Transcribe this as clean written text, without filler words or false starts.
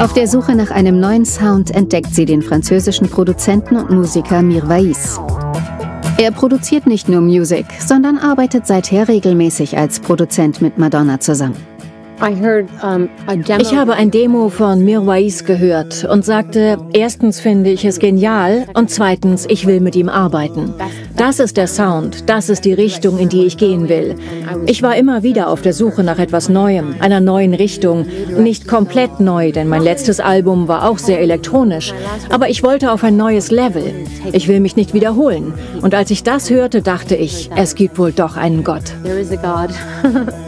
Auf der Suche nach einem neuen Sound entdeckt sie den französischen Produzenten und Musiker Mirwais. Er produziert nicht nur Musik, sondern arbeitet seither regelmäßig als Produzent mit Madonna zusammen. Ich habe ein Demo von Mirwais gehört und sagte, erstens finde ich es genial und zweitens, ich will mit ihm arbeiten. Das ist der Sound, das ist die Richtung, in die ich gehen will. Ich war immer wieder auf der Suche nach etwas Neuem, einer neuen Richtung. Nicht komplett neu, denn mein letztes Album war auch sehr elektronisch. Aber ich wollte auf ein neues Level. Ich will mich nicht wiederholen. Und als ich das hörte, dachte ich, es gibt wohl doch einen Gott.